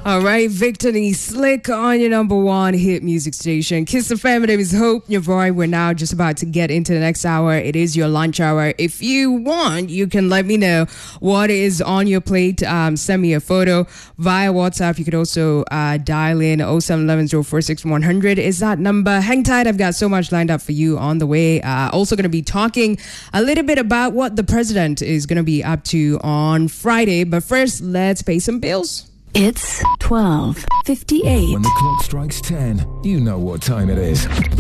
All right, Victor Slick on your number one hit music station. Kiss the Fam, my name is Hope, your boy. We're now just about to get into the next hour. It is your lunch hour. If you want, you can let me know what is on your plate. Send me a photo via WhatsApp. You could also dial in 0711-046-100 is that number. Hang tight. I've got so much lined up for you on the way. Also going to be talking a little bit about what the president is going to be up to on Friday. But first, let's pay some bills. It's 12:58. When the clock strikes 10, you know what time it is.